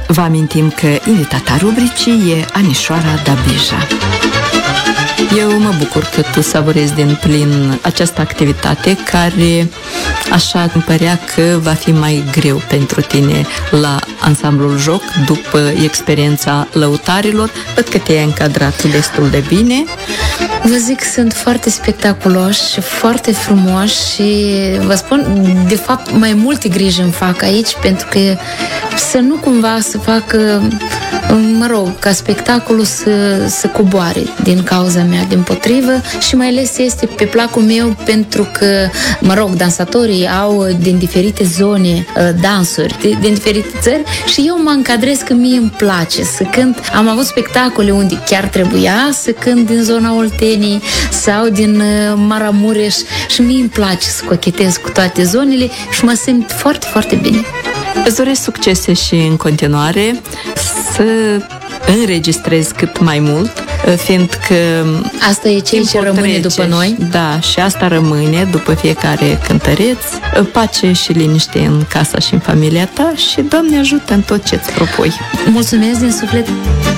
Vă amintim că invitata rubricii e Anișoara Dabija. Eu mă bucur că tu savurezi din plin această activitate care așa îmi părea că va fi mai greu pentru tine la ansamblul Joc după experiența lăutarilor. Văd că te-ai încadrat destul de bine. Vă zic, sunt foarte spectaculoși și foarte frumoși și vă spun, de fapt, mai multe griji îmi fac aici pentru că să nu cumva să facă, mă rog, ca spectacolul să coboare din cauza mea, dimpotrivă, și mai ales este pe placul meu pentru că, mă rog, dansatorii au din diferite zone dansuri, din diferite țări și eu mă încadrez că mie îmi place să cânt. Am avut spectacole unde chiar trebuia să cânt din zona Oltenii sau din Maramureș și mie îmi place să cochetez cu toate zonele și mă simt foarte, foarte bine. Îți doresc succese și în continuare, să înregistrezi cât mai mult, fiindcă asta e ceea ce rămâne după noi. Da, și asta rămâne după fiecare cântăreț. Pace și liniște în casa și în familia ta și Doamne ajută în tot ce-ți propui. Mulțumesc din suflet!